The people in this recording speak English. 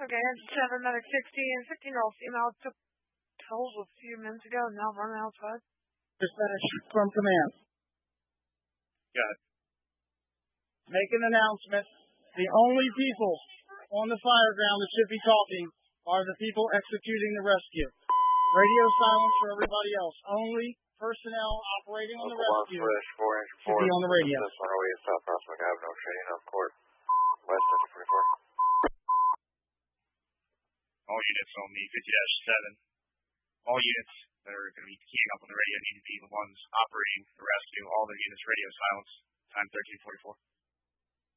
Okay, I just have a medic 60 and 15-year-old female took pills a few minutes ago and now running outside. Dispatch from command. Got it. Make an announcement. The only people on the fire ground that should be talking are the people executing the rescue. Radio silence for everybody else. Only personnel operating on the rescue should be on the radio. This one away is South Prospect Avenue, Shane of Court, West 5044. All units on the 50-7. All units that are going to be keying up on the radio need to be the ones operating the rescue. All the units radio silence. Time 1344.